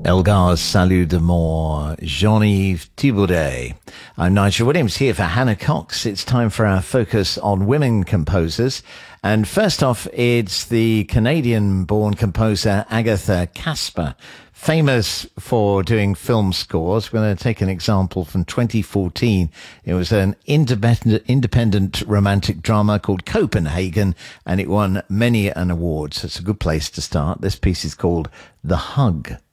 Elgar's Salut d'amour, Jean-Yves Thibaudet. I'm Nigel Williams here for Hannah Cox. It's time for our focus on women composers. And first off, it's the Canadian-born composer Agatha Casper, famous for doing film scores. We're going to take an example from 2014. It was an independent romantic drama called Copenhagen, and it won many an award. So it's a good place to start. This piece is called The Hug.